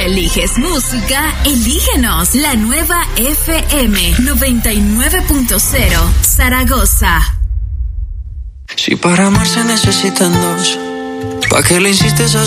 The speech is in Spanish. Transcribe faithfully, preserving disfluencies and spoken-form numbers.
eliges música, elígenos. La nueva F M noventa y nueve punto cero Zaragoza. Si para amar se necesitan dos, ¿pa' qué le insistes a